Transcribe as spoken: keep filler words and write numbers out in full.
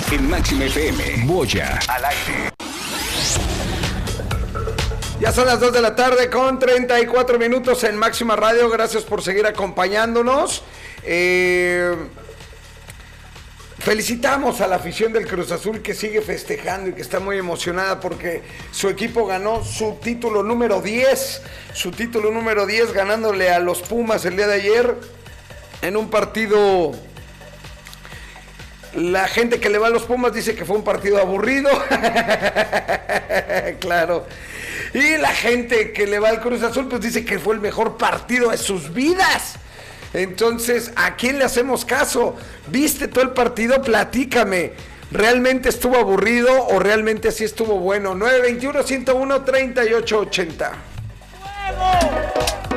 En Máxima F M, Boya al aire. Ya son las dos de la tarde con treinta y cuatro minutos en Máxima Radio. Gracias por seguir acompañándonos. Eh, felicitamos a la afición del Cruz Azul que sigue festejando y que está muy emocionada porque su equipo ganó su título número diez. Su título número diez ganándole a los Pumas el día de ayer en un partido. La gente que le va a los Pumas dice que fue un partido aburrido. Claro. Y la gente que le va al Cruz Azul pues dice que fue el mejor partido de sus vidas. Entonces, ¿a quién le hacemos caso? ¿Viste todo el partido? Platícame. ¿Realmente estuvo aburrido o realmente sí estuvo bueno? nueve veintiuno, ciento uno, treinta y ocho ochenta.